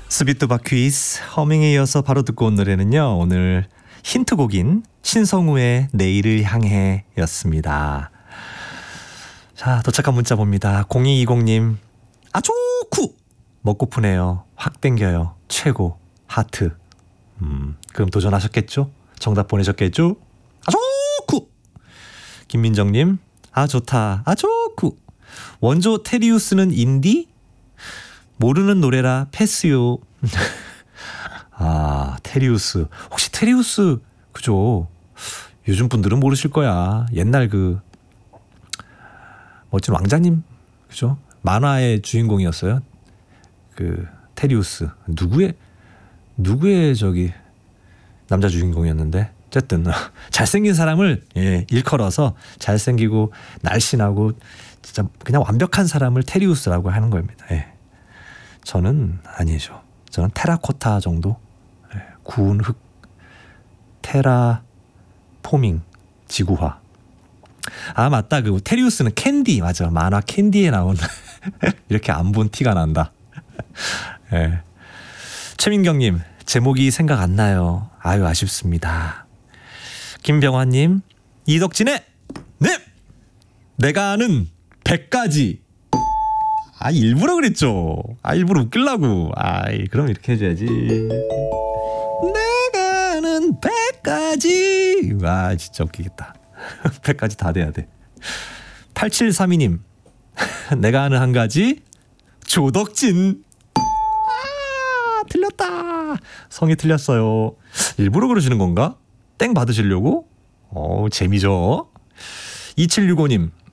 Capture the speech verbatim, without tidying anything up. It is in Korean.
스비뚜바 퀴즈 허밍에 이어서 바로 듣고 온 노래는요, 오늘 힌트곡인 신성우의 내일을 향해 였습니다. 자, 도착한 문자 봅니다. 공이이공님, 아 좋쿠 먹고프네요. 확 땡겨요. 최고 하트. 음, 그럼 도전하셨겠죠? 정답 보내셨겠죠? 아 좋쿠. 김민정님, 아 좋다. 아 좋쿠. 원조 테리우스는 인디? 모르는 노래라 패스요. 아, 테리우스. 혹시 테리우스 그죠? 요즘 분들은 모르실 거야. 옛날 그 멋진 왕자님 그죠? 만화의 주인공이었어요. 그 테리우스. 누구의 누구의 저기 남자 주인공이었는데 어쨌든 잘생긴 사람을 예, 일컬어서 잘생기고 날씬하고 진짜 그냥 완벽한 사람을 테리우스라고 하는 겁니다. 예. 저는 아니죠. 저는 테라코타 정도. 예, 구운 흙. 테라 포밍 지구화. 아 맞다. 그 테리우스는 캔디 맞아. 만화 캔디에 나온 이렇게 안 본 티가 난다. 예. 최민경님, 제목이 생각 안 나요. 아유 아쉽습니다. 김병환님, 이덕진의 네 내가 아는 백 가지. 아 일부러 그랬죠. 아 일부러 웃기려고. 아이 그럼 이렇게 해줘야지. 내가 아는 백 가지. 와 진짜 웃기겠다. 백 가지 다 돼야 돼. 팔칠삼이님, 내가 아는 한 가지 조덕진. 아 틀렸다. 성이 틀렸어요. 일부러 그러시는 건가? 땡 받으시려고? 어 재미죠. 이칠육오님,